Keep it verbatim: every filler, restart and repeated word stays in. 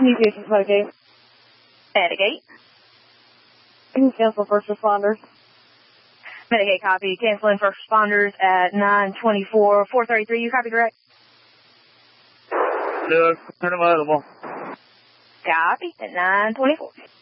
Communications Medicaid. Medicaid. Can you cancel first responders? Medicaid copy. Canceling first responders at nine twenty-four, four thirty-three. You copy correct? Yes, unavailable. Copy at nine twenty-four.